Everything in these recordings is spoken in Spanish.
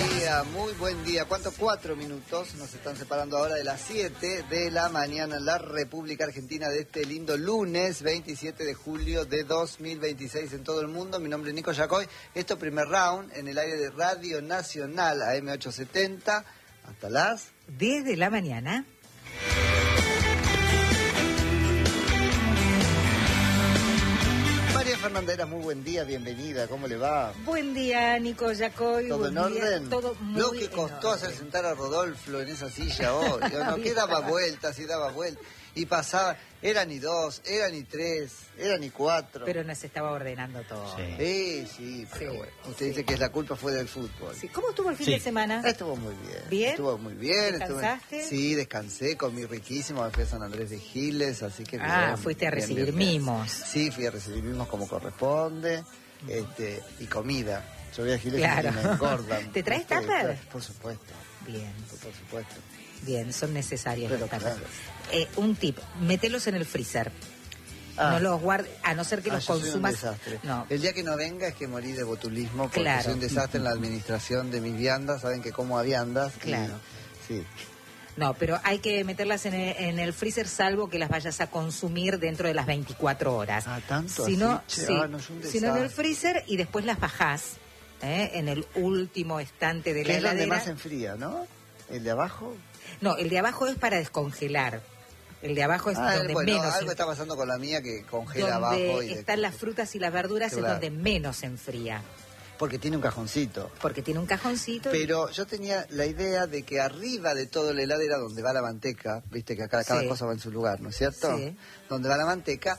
muy buen día. ¿Cuántos? 4 minutos nos están separando ahora de las 7 de la mañana en la República Argentina de este lindo lunes 27 de julio de 2026 en todo el mundo. Mi nombre es Nico Yacoy. Esto es Primer Round en el aire de Radio Nacional AM870 hasta las 10 de la mañana. María Fernandera, muy buen día, bienvenida, ¿cómo le va? Buen día, Nico Yacoy. ¿Todo en orden? Todo muy Lo que costó hacer sentar a Rodolfo en esa silla hoy, ¿no? Que daba vueltas y daba vueltas. Y pasaba, era ni 2, era ni 3, era ni 4. Pero nos estaba ordenando todo. Sí, pero bueno. Usted dice que la culpa fue del fútbol. Sí. ¿Cómo estuvo el fin de semana? Estuvo muy bien. ¿Bien? Estuvo muy bien. ¿Descansaste? Sí, descansé, comí riquísimo, me fui a San Andrés de Giles, así que bien. Fuiste a recibir bien. mimos. Sí, fui a recibir mimos como corresponde, y comida. Yo voy a Giles Claro. y me engordan. ¿Te traes tupper? Por supuesto. Bien. Por supuesto. Bien, son necesarios Pero los tuppers. claro. Un tip, mételos en el freezer. No los guardes, a no ser que los yo soy consumas. un desastre. No. El día que no venga es que morí de botulismo porque Claro. soy un desastre en la administración de mis viandas. Saben que como a viandas. Claro. Sí. No, pero hay que meterlas en el freezer salvo que las vayas a consumir dentro de las 24 horas. ¿Tanto Si así? no, Che, sí. no, es un Si no en el desastre. freezer y después las bajás en el último estante de la Que es donde heladera. más enfría, ¿no? ¿El de abajo? No, el de abajo es para descongelar. El de abajo es donde bueno, menos algo está pasando con la mía que congela abajo. donde están las frutas y las verduras Claro. es donde menos enfría. Porque tiene un cajoncito. Porque tiene un cajoncito. Pero yo tenía la idea de que arriba de todo la heladera donde va la manteca, viste que acá cada Sí. cosa va en su lugar, ¿no es cierto? Sí. Donde va la manteca,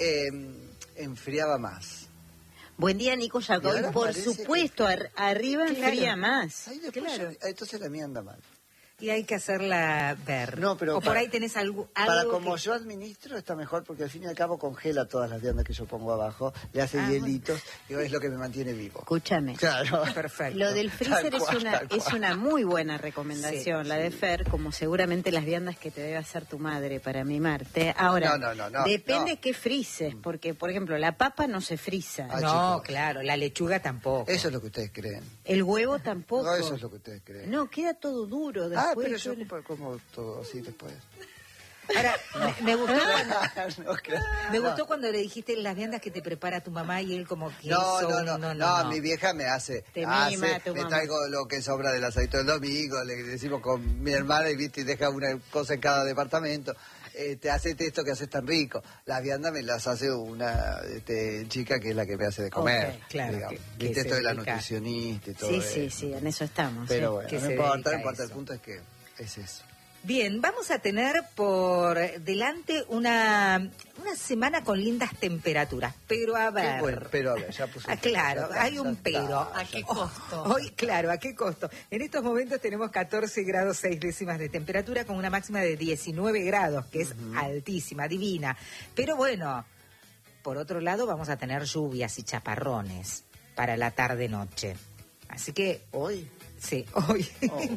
enfriaba más. Buen día, Nico Y Yacoy. ahora Por parece supuesto, arriba Claro. enfría más. Ahí después Claro. entonces la mía anda mal. Y hay que hacerla ver. No, pero o por para- ahí tenés algo Para que- como yo administro está mejor porque al fin y al cabo congela todas las viandas que yo pongo abajo, le hace hielitos y es lo que me mantiene vivo. Escúchame. Claro. Perfecto. Lo del freezer Tal cual, es tal cual. una muy buena recomendación, Sí, la de Fer, como seguramente las viandas que te debe hacer tu madre para mimarte. Ahora, No, depende no. qué frises, porque, por ejemplo, la papa no se frisa, Ah, No, chicos. claro, la lechuga tampoco. Eso es lo que ustedes creen. el huevo tampoco. No, eso es lo que ustedes creen. No, queda todo duro después. Pero yo como todo así después. Ahora, me gustó cuando... No, claro. Me gustó cuando le dijiste las viandas que te prepara tu mamá y él como que No, mi vieja me hace, Te mima tu me mamá. traigo lo que sobra del aceite del domingo, le decimos con mi hermana y viste y deja una cosa en cada departamento. Te hace esto que haces tan rico. Las viandas me las hace una chica que es la que me hace de comer. Ok, claro, digamos. que Viste se esto de la dedica. nutricionista y todo Sí, eso. en eso estamos. Pero sí. bueno, que no se importa, dedica a el eso. punto es que es eso. Bien, vamos a tener por delante una semana con lindas temperaturas, pero a ver... Qué bueno, pero a ver, ya puso un claro, ya está, hay ya un está, pero. ya ¿A qué está. costo? Hoy, claro, ¿a qué costo? En estos momentos tenemos 14 grados 6 décimas de temperatura con una máxima de 19 grados, que es altísima, divina. Pero bueno, por otro lado vamos a tener lluvias y chaparrones para la tarde-noche. Así que... ¿Hoy? Sí, hoy.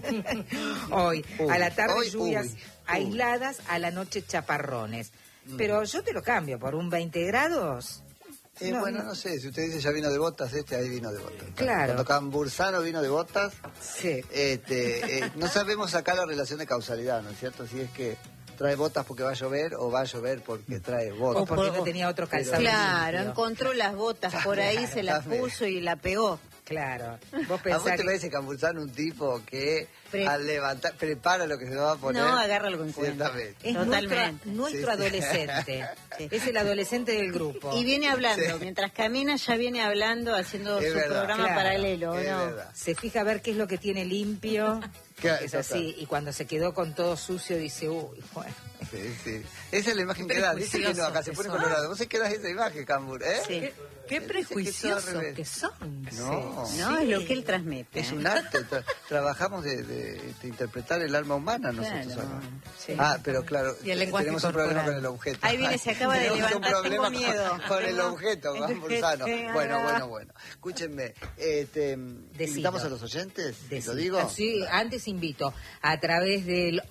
Hoy. Uy. A la tarde Hoy, lluvias uy. aisladas, a la noche chaparrones. Pero yo te lo cambio por un 20 grados. Bueno, no sé, si usted dice ya vino de botas, ahí vino de botas. Claro. Cuando Cambursano vino de botas, Sí. no sabemos acá la relación de causalidad, ¿no es cierto? Si es que trae botas porque va a llover o va a llover porque trae botas. O porque no tenía otro calzado. Claro, limpio. encontró las botas por ahí, se las Dame. puso y la pegó. Claro. Vos ¿A vos pensás te que... parece Cambursano un tipo que Pre- al levantar, prepara lo que se va a poner? No, agárralo en cuenta. Ciertamente. Es Totalmente. nuestro Sí, sí. adolescente. Sí. Es el adolescente del grupo. Y viene hablando, Sí. mientras camina ya viene hablando, haciendo Es su verdad. programa Claro. paralelo, Es ¿no? verdad. Se fija a ver qué es lo que tiene limpio. Claro, Es así. Y cuando se quedó con todo sucio, dice, uy, bueno. Sí, sí. Esa es la imagen que da. Dice que no, acá se pone colorado. Vos se quedás esa imagen, Cambur, ¿eh? Sí. Qué Dice que prejuiciosos todo al revés. que son. No. No, es lo que él transmite. Es un arte, trabajamos de interpretar el alma humana nosotros Claro, acá. sí. Pero claro, Y el lenguaje tenemos un problema corporal. con el objeto. Ahí viene, se acaba de Tenemos un levantar, tengo problema miedo. con el objeto, Cambursano. Sí, Bueno. Escúchenme, invitamos a los oyentes, Decido. ¿lo digo? Sí, antes invito a través del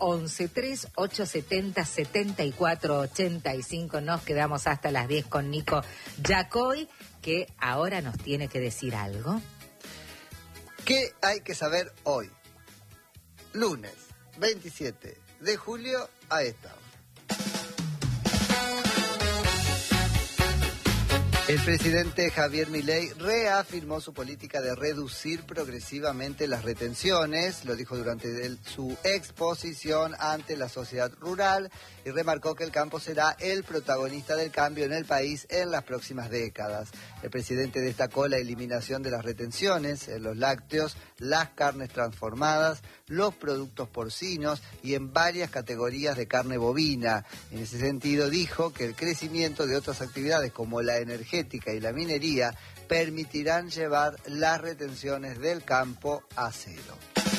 1138707485. Nos quedamos hasta las 10 con Nico Yacoy, que ahora nos tiene que decir algo. ¿Qué hay que saber hoy? Lunes 27 de julio a esta hora. El presidente Javier Milei reafirmó su política de reducir progresivamente las retenciones, lo dijo durante su exposición ante la sociedad rural y remarcó que el campo será el protagonista del cambio en el país en las próximas décadas. El presidente destacó la eliminación de las retenciones en los lácteos, las carnes transformadas, los productos porcinos y en varias categorías de carne bovina. En ese sentido dijo que el crecimiento de otras actividades como la energética y la minería permitirán llevar las retenciones del campo a cero.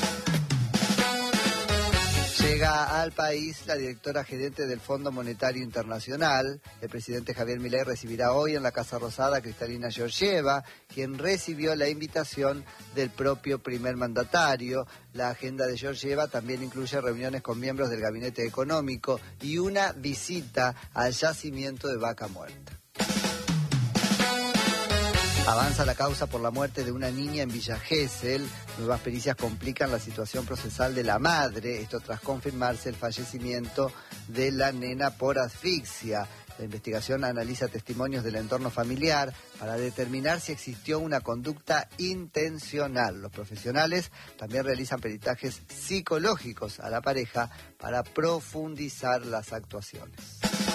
Llega al país la directora gerente del Fondo Monetario Internacional. El presidente Javier Milei recibirá hoy en la Casa Rosada a Kristalina Georgieva, quien recibió la invitación del propio primer mandatario. La agenda de Georgieva también incluye reuniones con miembros del gabinete económico y una visita al yacimiento de Vaca Muerta. Avanza la causa por la muerte de una niña en Villa Gesell. Nuevas pericias complican la situación procesal de la madre, esto tras confirmarse el fallecimiento de la nena por asfixia. La investigación analiza testimonios del entorno familiar para determinar si existió una conducta intencional. Los profesionales también realizan peritajes psicológicos a la pareja para profundizar las actuaciones.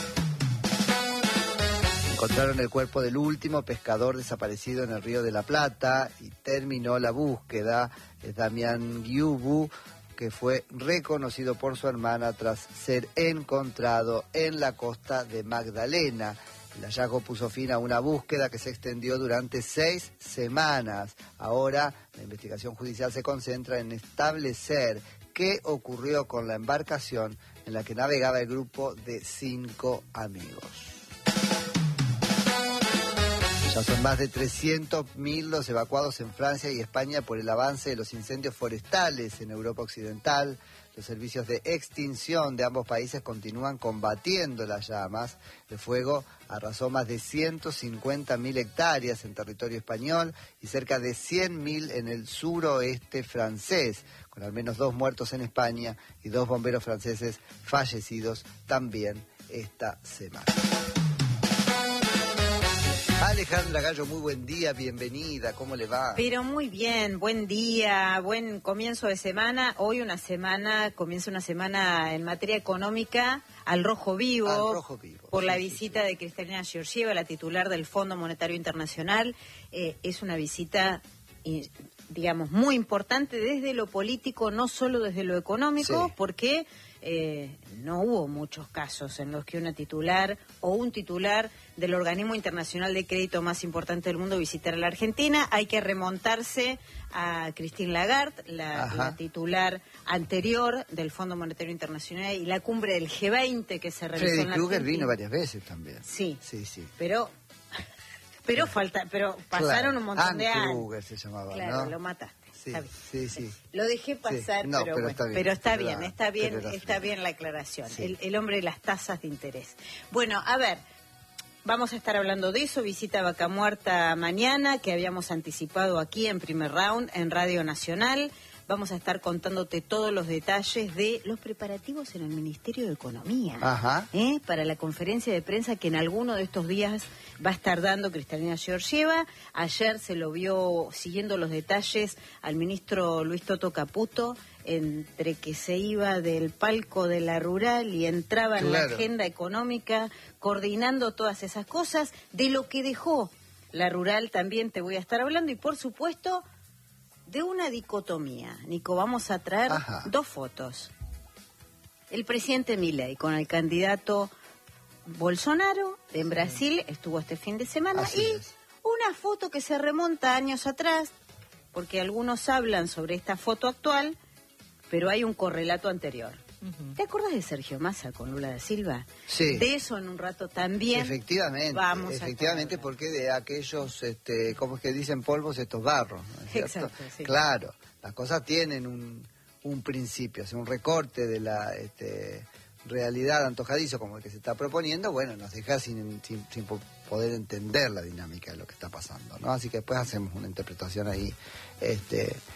Encontraron el cuerpo del último pescador desaparecido en el Río de la Plata y terminó la búsqueda. Es Damián Guiubu, que fue reconocido por su hermana tras ser encontrado en la costa de Magdalena. El hallazgo puso fin a una búsqueda que se extendió durante 6 semanas. Ahora la investigación judicial se concentra en establecer qué ocurrió con la embarcación en la que navegaba el grupo de 5 amigos. Ya son más de 300.000 los evacuados en Francia y España por el avance de los incendios forestales en Europa Occidental. Los servicios de extinción de ambos países continúan combatiendo las llamas. El fuego arrasó más de 150.000 hectáreas en territorio español y cerca de 100.000 en el suroeste francés, con al menos 2 muertos en España y 2 bomberos franceses fallecidos también esta semana. Alejandra Gallo, muy buen día, bienvenida, ¿cómo le va? Pero muy bien, buen día, buen comienzo de semana. Hoy comienza una semana en materia económica al rojo vivo, por la visita de Kristalina Georgieva, la titular del Fondo Monetario Internacional. Es una visita, digamos, muy importante desde lo político, no solo desde lo económico, porque no hubo muchos casos en los que una titular o un titular del organismo internacional de crédito más importante del mundo visitara la Argentina. Hay que remontarse a Christine Lagarde, la titular anterior del Fondo Monetario Internacional y la cumbre del G20 que se realizó en la Argentina. Freddy Krueger vino varias veces también. Sí. Pero pasaron claro, un montón de años. Krueger se llamaba, claro, ¿no? Lo mataste. Sí. Lo dejé pasar, sí. No, pero bueno. Está bien la aclaración. Sí. El hombre de las tasas de interés. Bueno, a ver, vamos a estar hablando de eso. Visita Vaca Muerta mañana, que habíamos anticipado aquí en Primer Round, en Radio Nacional. Vamos a estar contándote todos los detalles de los preparativos en el Ministerio de Economía. Para la conferencia de prensa que en alguno de estos días va a estar dando Kristalina Georgieva. Ayer se lo vio siguiendo los detalles al ministro Luis Toto Caputo, entre que se iba del palco de la rural y entraba en la agenda económica, coordinando todas esas cosas. De lo que dejó la rural también te voy a estar hablando y, por supuesto, de una dicotomía. Nico, vamos a traer 2 fotos. El presidente Milei con el candidato Bolsonaro en Brasil, estuvo este fin de semana, una foto que se remonta años atrás, porque algunos hablan sobre esta foto actual, pero hay un correlato anterior. ¿Te acuerdas de Sergio Massa con Lula da Silva? Sí. De eso en un rato también. Efectivamente, porque de aquellos, ¿cómo es que dicen polvos estos barros? ¿No es cierto? Exacto, sí. Claro, las cosas tienen un principio, o sea, un recorte de la realidad antojadizo como el que se está proponiendo, bueno, nos deja sin poder entender la dinámica de lo que está pasando, ¿no? Así que después hacemos una interpretación ahí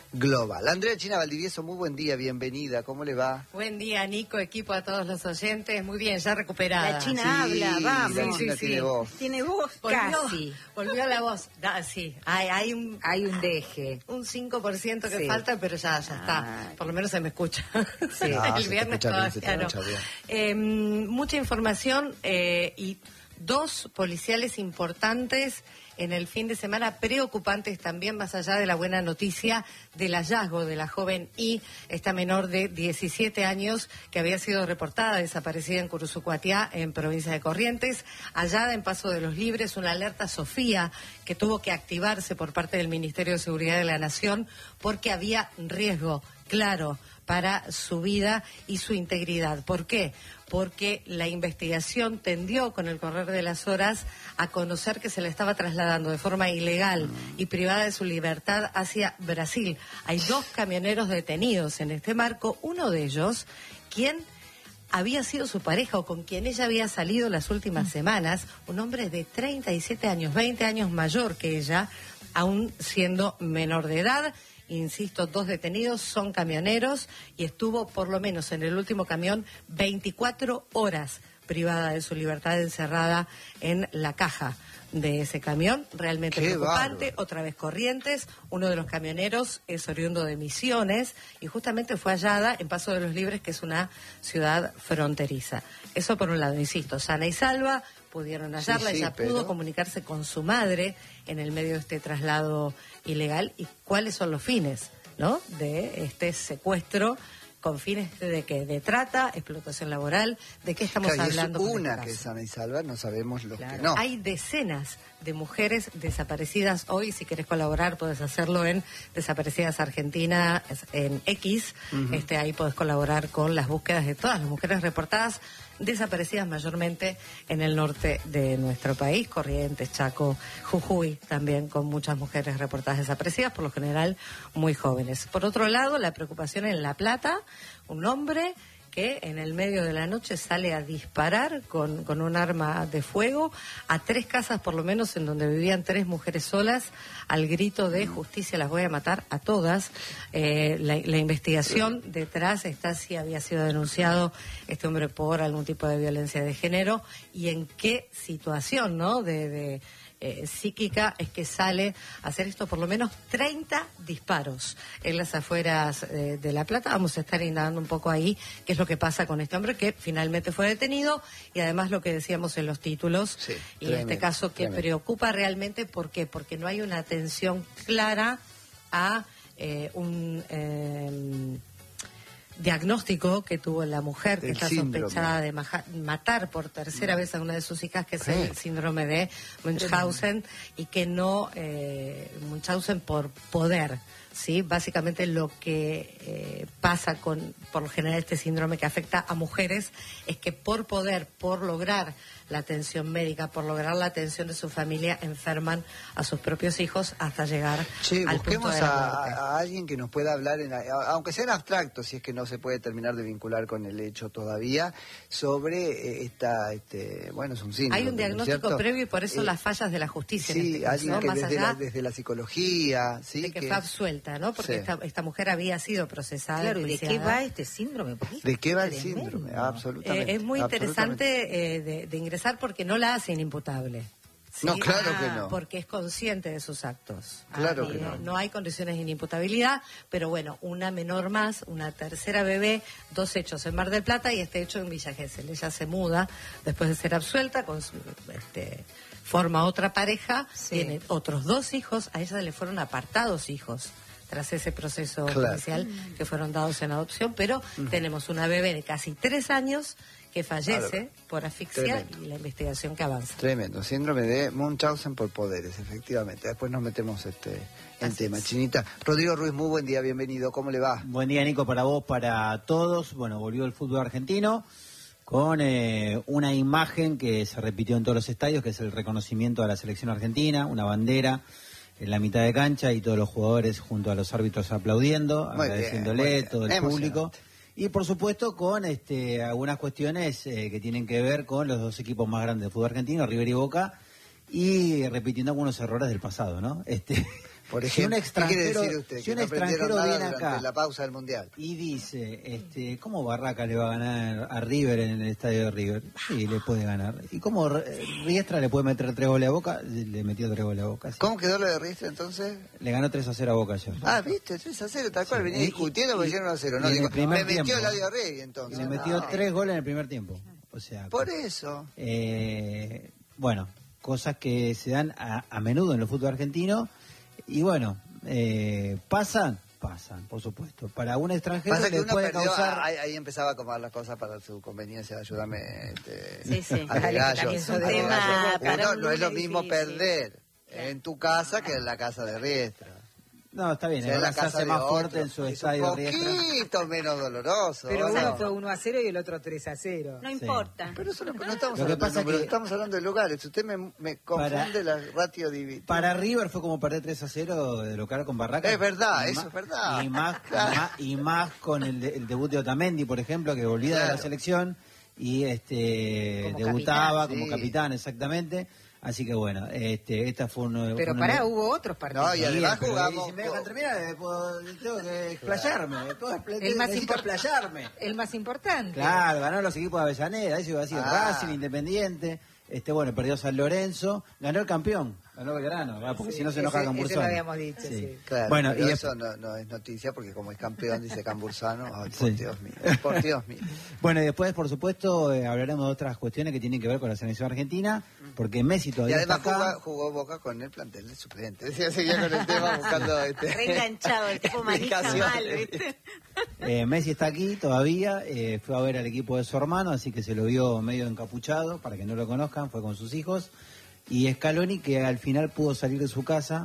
global. Andrea China Valdivieso, muy buen día, bienvenida, ¿cómo le va? Buen día, Nico, equipo, a todos los oyentes. Muy bien, ya recuperada. La China habla, vamos. La China tiene voz. Tiene voz. Casi. Volvió la voz. Sí, hay un deje. un 5% que Sí. falta, pero ya está. Por lo menos se me escucha. Sí. Ah, El se te viernes escucha bien, se te todavía escucha no. Mucha información y dos policiales importantes en el fin de semana, preocupantes también, más allá de la buena noticia del hallazgo de la joven I, esta menor de 17 años que había sido reportada desaparecida en Curuzucuatiá, en provincia de Corrientes, hallada en Paso de los Libres, una alerta Sofía que tuvo que activarse por parte del Ministerio de Seguridad de la Nación porque había riesgo, claro, para su vida y su integridad. ¿Por qué? Porque la investigación tendió con el correr de las horas a conocer que se le estaba trasladando de forma ilegal y privada de su libertad hacia Brasil. Hay 2 camioneros detenidos en este marco, uno de ellos, quien había sido su pareja o con quien ella había salido las últimas semanas, un hombre de 37 años, 20 años mayor que ella, aún siendo menor de edad. Insisto, 2 detenidos, son camioneros y estuvo por lo menos en el último camión 24 horas privada de su libertad, encerrada en la caja de ese camión. Realmente Qué preocupante. bárbaro. Otra vez Corrientes, uno de los camioneros es oriundo de Misiones y justamente fue hallada en Paso de los Libres, que es una ciudad fronteriza. Eso por un lado, insisto, sana y salva, pudieron hallarla, Sí, ella pero pudo comunicarse con su madre en el medio de este traslado ilegal. ¿Y cuáles son los fines, no, de este secuestro? ¿Con fines de qué? ¿De trata, explotación laboral? ¿De qué estamos Claro, y hablando? es con una este que es caso? sana y salva, no sabemos los Claro. que no. Hay decenas de mujeres desaparecidas hoy. Si querés colaborar, puedes hacerlo en Desaparecidas Argentina, en X. Ahí podés colaborar con las búsquedas de todas las mujeres reportadas desaparecidas, mayormente en el norte de nuestro país, Corrientes, Chaco, Jujuy, también con muchas mujeres reportadas desaparecidas, por lo general muy jóvenes. Por otro lado, la preocupación en La Plata, un hombre que en el medio de la noche sale a disparar con un arma de fuego a 3 casas, por lo menos, en donde vivían 3 mujeres solas, al grito de justicia, las voy a matar a todas. La investigación detrás está si había sido denunciado este hombre por algún tipo de violencia de género y en qué situación, ¿no?, de psíquica es que sale a hacer esto. Por lo menos 30 disparos en las afueras de La Plata. Vamos a estar indagando un poco ahí qué es lo que pasa con este hombre que finalmente fue detenido y además lo que decíamos en los títulos, Sí, y tremendo, este caso que tremendo. preocupa realmente. ¿Por qué? Porque no hay una atención clara a un diagnóstico que tuvo la mujer que El está síndrome. sospechada de matar por tercera vez a una de sus hijas, que es el síndrome de Munchausen, y que no Munchausen por poder, ¿sí? Básicamente lo que pasa por lo general este síndrome que afecta a mujeres es que por poder, por lograr la atención médica, por lograr la atención de su familia, enferman a sus propios hijos hasta llegar Che, al punto busquemos de la muerte. a alguien que nos pueda hablar, aunque sea en abstracto, si es que no se puede terminar de vincular con el hecho todavía, sobre bueno, es un síndrome. Hay un ¿no es diagnóstico cierto? previo y por eso las fallas de la justicia. en Sí, este caso, alguien ¿no? que Más allá desde la psicología, ¿sí? de que fue absuelta, ¿no? Porque Sí. esta mujer había sido procesada. Claro, ¿y de qué enjuiciada. va este síndrome? Porque es ¿De qué va el tremendo. síndrome? Absolutamente. Es muy absolutamente. interesante de ingresar porque no la hacen imputable. ¿sí? No, claro que no. Porque es consciente de sus actos. Claro que no. No hay condiciones de inimputabilidad, pero bueno, una menor más, una tercera bebé, 2 hechos en Mar del Plata y este hecho en Villa Gesell. Ella se muda después de ser absuelta, forma otra pareja, Sí. tiene otros 2 hijos, a ella le fueron apartados hijos tras ese proceso Claro. judicial que fueron dados en adopción, pero tenemos una bebé de casi 3 años que fallece por asfixia Tremendo. y la investigación que avanza. Tremendo, síndrome de Munchausen por poderes, efectivamente. Después nos metemos en tema. es. Chinita. Rodrigo Ruiz, muy buen día, bienvenido. ¿Cómo le va? Buen día, Nico, para vos, para todos. Bueno, volvió el fútbol argentino con una imagen que se repitió en todos los estadios, que es el reconocimiento a la selección argentina, una bandera en la mitad de cancha y todos los jugadores junto a los árbitros aplaudiendo, Muy bien, agradeciéndole, muy bien. todo el Emocionante. público. Y por supuesto con algunas cuestiones que tienen que ver con los 2 equipos más grandes del fútbol argentino, River y Boca, y repitiendo algunos errores del pasado, ¿no? Por Si un ejemplo, ¿qué quiere extranjero, decir usted? si Que un no aprendieron extranjero nada viene durante acá la pausa del Mundial. y dice, ¿cómo Barraca le va a ganar a River en el estadio de River? Sí, le puede ganar. ¿Y cómo Riestra le puede meter 3 goles a Boca? Le metió 3 goles a Boca. Sí. ¿Cómo quedó lo de Riestra entonces? Le ganó 3-0 a Boca ayer. Ah, viste, 3-0, tal cual, Sí. venía discutiendo porque hicieron 1-0. No, y en digo, el primer me metió tiempo, Eladio Rey entonces. Le metió No. 3 goles en el primer tiempo. O sea, Por eso. bueno, cosas que se dan a menudo en el fútbol argentino y bueno, pasan, por supuesto. Para un extranjero Pasa que le uno puede perdió, causar... ahí empezaba a acomodar las cosas para su conveniencia, ayúdame. Sí, sí. Ale Dale, Gallo, también son Ale tema Gallo. para Uno, un no es lo lunes mismo difícil. perder en tu casa que en la casa de Riestra. No, está bien, O sea, en ahora la se casa hace de más otro. fuerte en su Es estadio un Riestra. poquito menos doloroso. Pero ¿o uno no? fue 1-0 y el otro 3-0. No Sí. importa. Pero eso no estamos Lo que hablando de pasa números, que- estamos hablando de lugares. Usted me confunde la ratio dividida. Para River fue como perder 3-0 de local con Barraca. Es verdad, Y eso más- es verdad. Y más con el debut de Otamendi, por ejemplo, que volvía de la Claro. selección y Como debutaba capitán, como sí. capitán, exactamente. Así que bueno, esta fue uno. Pero pará, hubo otros partidos. No, y además pero jugamos Si me dejan terminar, tengo que explayarme. El más necesito import- explayarme. El más importante. Claro, ganó los equipos de Avellaneda, eso iba a decir Ah. Racing, Independiente, bueno, perdió San Lorenzo, ganó el campión, ganó Belgrano, ¿verdad? Porque Sí, si no se enoja ese Cambursano. lo habíamos dicho, sí. Claro, Bueno, pero y eso no es noticia porque como es campeón, dice Cambursano, ay, por Sí. Dios mío, por Dios mío. Bueno, y después, por supuesto, hablaremos de otras cuestiones que tienen que ver con la selección argentina, porque Messi Y todavía además está acá. jugó Boca con el plantel de suplente. Decía, seguía con el tema buscando Reenganchado, el tipo maneja mal, explicaciones. ¿viste? Messi está aquí todavía, fue a ver al equipo de su hermano, así que se lo vio medio encapuchado, para que no lo conozcan, fue con sus hijos. Y Scaloni, que al final pudo salir de su casa,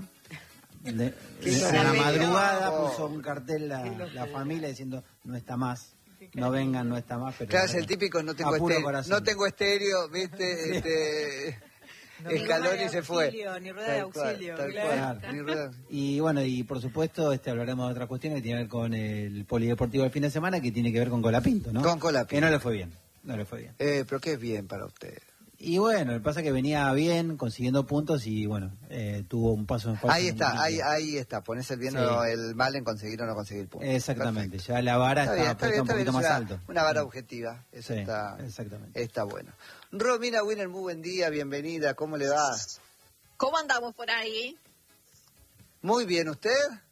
a la madrugada Oh. puso un cartel la familia diciendo, no está más, no vengan, no está más. Pero Claro, es bueno, el típico no tengo a puro estéreo, corazón. no tengo estéreo, ¿viste? Scaloni se fue. Ni rueda de Tal cual, auxilio. tal claro. cual, ni rueda. Y bueno, y por supuesto hablaremos de otra cuestión que tiene que ver con el polideportivo del fin de semana, que tiene que ver con Colapinto, ¿no? Con Colapinto. Que no le fue bien, no le fue bien. Pero qué bien para usted. Y bueno, el pasa que venía bien, consiguiendo puntos y bueno, tuvo un paso en falso. Ahí en está, el ahí está. Pones el bien Sí. o el mal en conseguir o no conseguir puntos. Exactamente, Perfecto. ya la vara Está está, bien, puesta un poquito es más una, alto. una vara objetiva, eso Sí, está, exactamente. está bueno. Romina Winner, muy buen día, bienvenida, ¿cómo le va? ¿Cómo andamos por ahí? Muy bien, ¿usted?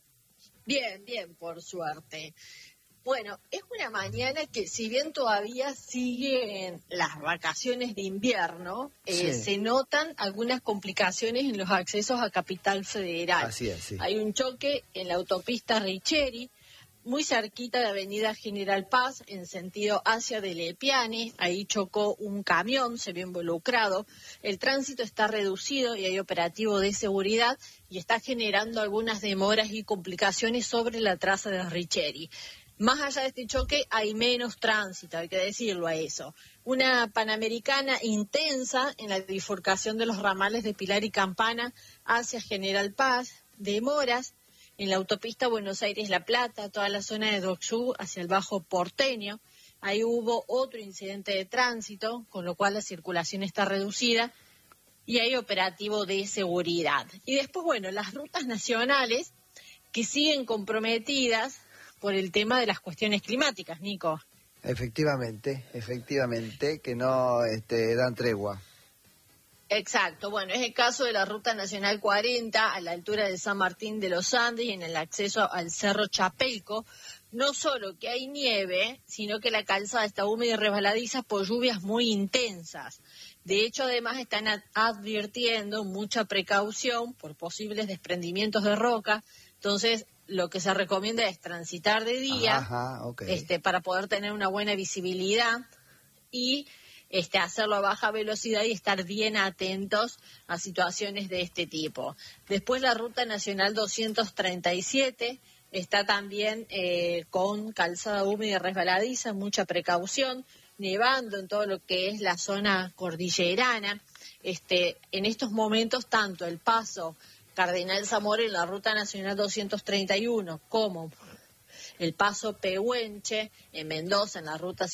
Bien, bien, por suerte. Bueno, es una mañana que si bien todavía siguen las vacaciones de invierno, Sí. se notan algunas complicaciones en los accesos a Capital Federal. Así es, sí. Hay un choque en la autopista Richeri, muy cerquita de Avenida General Paz, en sentido hacia de Lepiane. Ahí chocó un camión, se vio involucrado. El tránsito está reducido y hay operativo de seguridad y está generando algunas demoras y complicaciones sobre la traza de Richeri. Más allá de este choque hay menos tránsito, hay que decirlo a eso. Una Panamericana intensa en la bifurcación de los ramales de Pilar y Campana hacia General Paz, demoras en la autopista Buenos Aires-La Plata, toda la zona de Docsú hacia el Bajo Porteño. Ahí hubo otro incidente de tránsito, con lo cual la circulación está reducida y hay operativo de seguridad. Y después, bueno, las rutas nacionales que siguen comprometidas por el tema de las cuestiones climáticas, Nico. Efectivamente, que no dan tregua. Exacto, bueno, es el caso de la Ruta Nacional 40 a la altura de San Martín de los Andes y en el acceso al Cerro Chapelco. No solo que hay nieve, sino que la calzada está húmeda y resbaladiza por lluvias muy intensas. De hecho, además están advirtiendo mucha precaución por posibles desprendimientos de roca. Entonces, lo que se recomienda es transitar de día Ajá, ok. para poder tener una buena visibilidad y hacerlo a baja velocidad y estar bien atentos a situaciones de este tipo. Después la Ruta Nacional 237 está también con calzada húmeda y resbaladiza, mucha precaución, nevando en todo lo que es la zona cordillerana. En estos momentos, tanto el paso Cardenal Zamora en la Ruta Nacional 231 como El paso Pehuenche en Mendoza, en la ruta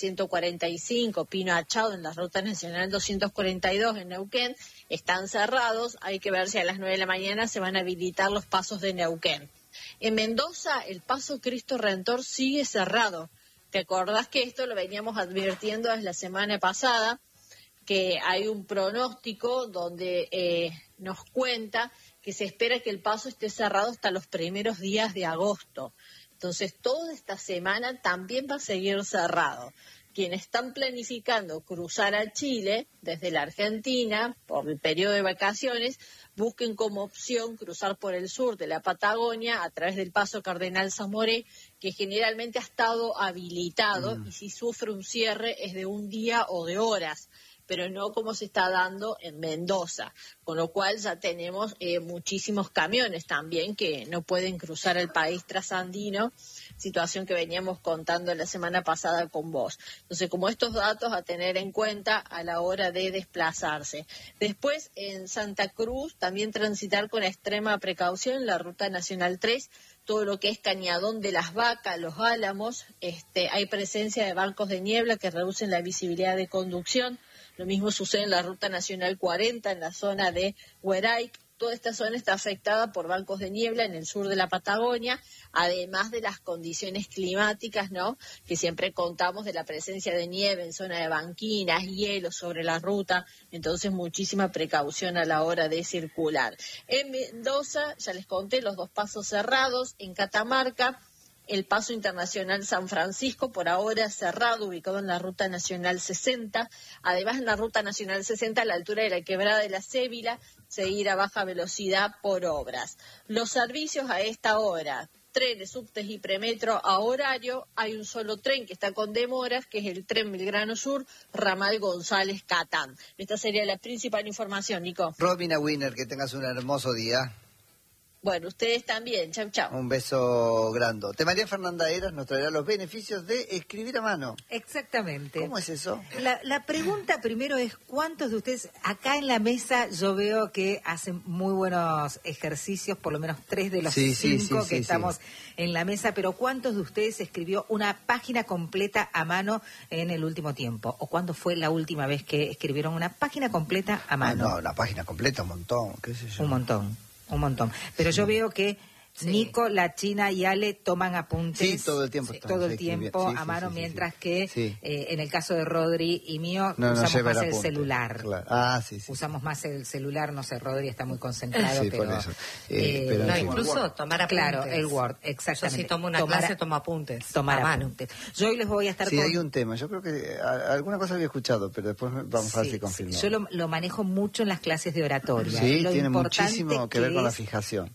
145, Pino Achado en la ruta nacional 242 en Neuquén, están cerrados. Hay que ver si a las 9 de la mañana se van a habilitar los pasos de Neuquén. En Mendoza, el paso Cristo Redentor sigue cerrado. ¿Te acordás que esto lo veníamos advirtiendo desde la semana pasada? Que hay un pronóstico donde nos cuenta que se espera que el paso esté cerrado hasta los primeros días de agosto. Entonces, toda esta semana también va a seguir cerrado. Quienes están planificando cruzar a Chile desde la Argentina por el periodo de vacaciones, busquen como opción cruzar por el sur de la Patagonia a través del paso Cardenal Zamoré, que generalmente ha estado habilitado y si sufre un cierre es de un día o de horas, pero no como se está dando en Mendoza, con lo cual ya tenemos muchísimos camiones también que no pueden cruzar el país trasandino, situación que veníamos contando la semana pasada con vos. Entonces, como estos datos a tener en cuenta a la hora de desplazarse. Después, en Santa Cruz, también transitar con extrema precaución en la Ruta Nacional 3, todo lo que es Cañadón de las Vacas, Los Álamos, hay presencia de bancos de niebla que reducen la visibilidad de conducción. Lo mismo sucede en la Ruta Nacional 40, en la zona de Hueray. Toda esta zona está afectada por bancos de niebla en el sur de la Patagonia, además de las condiciones climáticas, ¿no? Que siempre contamos de la presencia de nieve en zona de banquinas, hielo sobre la ruta, entonces muchísima precaución a la hora de circular. En Mendoza, ya les conté, los dos pasos cerrados. En Catamarca, el paso internacional San Francisco, por ahora cerrado, ubicado en la Ruta Nacional 60. Además, en la Ruta Nacional 60, a la altura de la Quebrada de la Cébila, seguir a baja velocidad por obras. Los servicios a esta hora, trenes, subtes y premetro a horario. Hay un solo tren que está con demoras, que es el tren Belgrano Sur, ramal González Catán. Esta sería la principal información, Nico. Romina Wiener, que tengas un hermoso día. Bueno, ustedes también. Chau, chau. Un beso grandote. María Fernanda Eras nos traerá los beneficios de escribir a mano. Exactamente. ¿Cómo es eso? La pregunta primero es, ¿cuántos de ustedes, acá en la mesa yo veo que hacen muy buenos ejercicios, por lo menos 3 de los 5 que estamos en la mesa, pero ¿cuántos de ustedes escribió una página completa a mano en el último tiempo? ¿O cuándo fue la última vez que escribieron una página completa a mano? No, una página completa, un montón, qué sé yo. Un montón. Pero yo veo que Nico, la China y Ale toman apuntes. Sí, todo el tiempo. Todo el tiempo a mano, mientras que en el caso de Rodri y mío usamos más el celular. Claro. Ah, sí. Usamos más el celular, no sé, Rodri está muy concentrado. Sí, pero, por eso. No, incluso tomar apuntes. Claro, el Word, exactamente. Yo si tomo una clase, tomo apuntes. Tomar apuntes. Yo hoy les voy a estar hay un tema. Yo creo que alguna cosa había escuchado, pero después vamos a ver si confirmamos. Yo lo manejo mucho en las clases de oratoria. Sí, lo tiene muchísimo que ver con la fijación.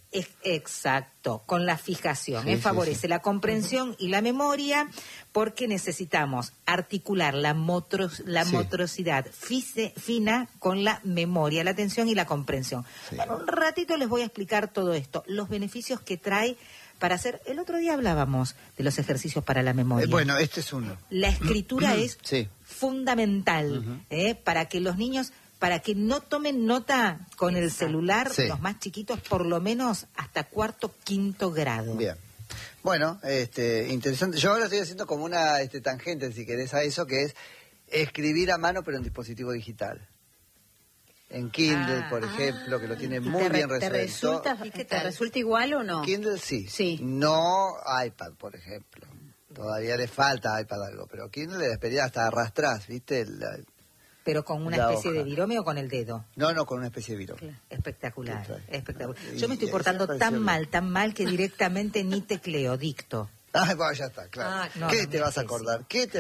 Exacto, con la fijación. Favorece la comprensión y la memoria, porque necesitamos articular la motricidad fina con la memoria, la atención y la comprensión. Bueno, un ratito les voy a explicar todo esto, los beneficios que trae para hacer. El otro día hablábamos de los ejercicios para la memoria. Bueno, este es uno. La escritura es fundamental para que los niños, para que no tomen nota con el celular, los más chiquitos, por lo menos hasta 4º, 5º grado. Bien. Bueno, interesante. Yo ahora estoy haciendo como una tangente, si querés, a eso, que es escribir a mano, pero en dispositivo digital. En Kindle, por ejemplo, que lo tiene muy bien resuelto. ¿Te resulta igual o no? Kindle sí. No iPad, por ejemplo. Todavía le falta iPad algo, pero Kindle le despedía hasta arrastrás, ¿viste? ¿Pero con una especie de virome o con el dedo? No, con una especie de virome. Claro. Espectacular. Yo me estoy portando tan mal que directamente ni tecleo, dicto. Bueno, ya está, claro. ¿Qué te vas a acordar?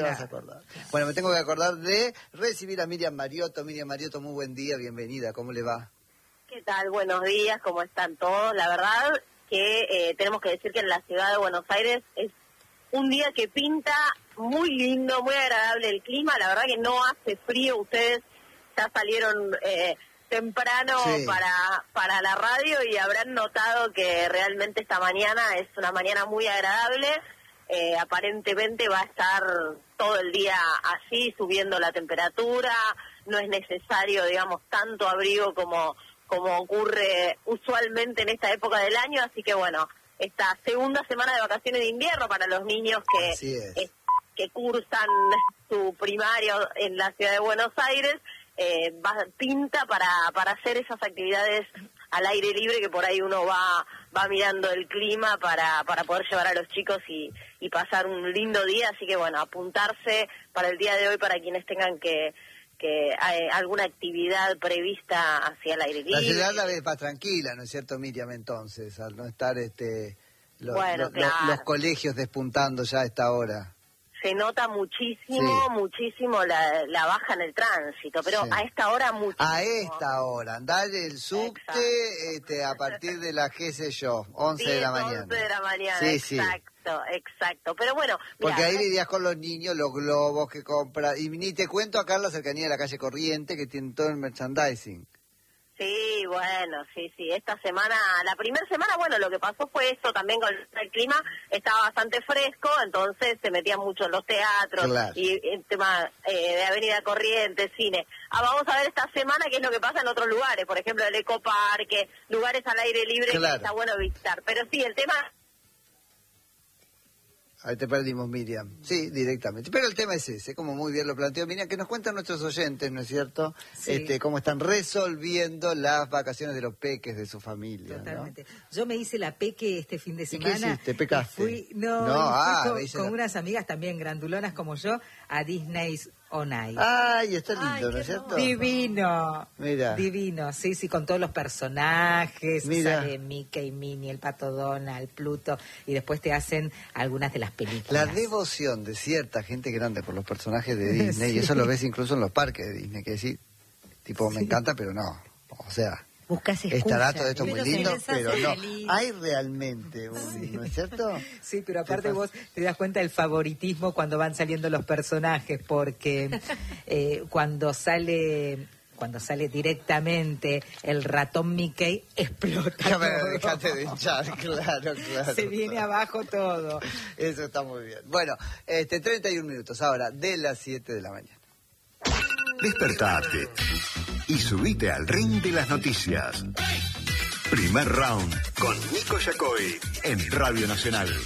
Bueno, me tengo que acordar de recibir a Miriam Mariotto. Miriam Mariotto, muy buen día, bienvenida, ¿cómo le va? ¿Qué tal? Buenos días, ¿cómo están todos? La verdad que tenemos que decir que en la ciudad de Buenos Aires es un día que pinta muy lindo, muy agradable el clima. La verdad que no hace frío. Ustedes ya salieron temprano para la radio y habrán notado que realmente esta mañana es una mañana muy agradable. Aparentemente va a estar todo el día así, subiendo la temperatura. No es necesario, digamos, tanto abrigo como ocurre usualmente en esta época del año. Así que bueno, esta segunda semana de vacaciones de invierno para los niños que cursan su primario en la ciudad de Buenos Aires. Pinta para hacer esas actividades al aire libre, que por ahí uno va mirando el clima para poder llevar a los chicos y pasar un lindo día. Así que bueno, apuntarse para el día de hoy para quienes tengan que hay alguna actividad prevista hacia el aire libre. La ciudad la ves más tranquila, ¿no es cierto, Miriam? Entonces, al no estar los colegios despuntando ya a esta hora. Se nota muchísimo la baja en el tránsito, pero a esta hora muchísimo. A esta hora, andar el subte a partir de las, qué sé yo, 11 de la mañana. 11 de la mañana, sí, exacto. Pero bueno, porque mirá, ahí lidias con los niños, los globos que compras, y ni te cuento acá en la cercanía de la calle Corriente, que tiene todo el merchandising. Sí, bueno, sí. Esta semana, la primera semana, bueno, lo que pasó fue esto también con el clima, estaba bastante fresco, entonces se metían mucho en los teatros, claro. Y el tema de Avenida Corrientes, cine. Vamos a ver esta semana qué es lo que pasa en otros lugares, por ejemplo el Ecoparque, lugares al aire libre, claro, que está bueno visitar. Pero sí, el tema... Ahí te perdimos, Miriam. Sí, directamente. Pero el tema es ese, como muy bien lo planteó Miriam, que nos cuentan nuestros oyentes, ¿no es cierto? Sí. Cómo están resolviendo las vacaciones de los peques de su familia. Totalmente. ¿No? Yo me hice la peque este fin de semana. ¿Y qué hiciste? ¿Pecaste? Fui con unas amigas también grandulonas como yo a Disney's On Ice. Ay, está lindo, ¿no es cierto? Divino. Mira. Divino, sí, con todos los personajes. Mira. Sale Mickey, Minnie, el Pato Donald, Pluto, y después te hacen algunas de las películas. La devoción de cierta gente grande por los personajes de Disney, sí. Y eso lo ves incluso en los parques de Disney, que decir, tipo, me encanta, pero no, o sea... Buscas excusa. Estará todo esto muy lindo, pero no. Hay realmente un, ¿no es cierto? Sí, pero aparte vos te das cuenta del favoritismo cuando van saliendo los personajes, porque cuando sale directamente el ratón Mickey, explota. Dejate de hinchar, claro. Se viene abajo todo. Eso está muy bien. Bueno, 31 minutos ahora, de las 7 de la mañana. Despertate y subite al ring de las noticias. Primer round con Nico Yacoy en Radio Nacional.